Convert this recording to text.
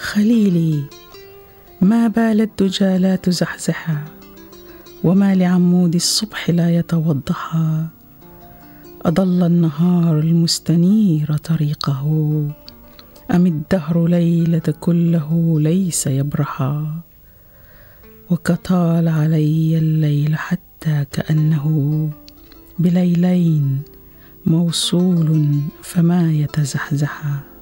خليلي ما بال الدجى لا تزحزحا، وما لعمود الصبح لا يتوضحا. أضل النهار المستنير طريقه، أم الدهر ليلة كله ليس يبرحا. وكطال علي الليل حتى كأنه بليلين موصول فما يتزحزحا.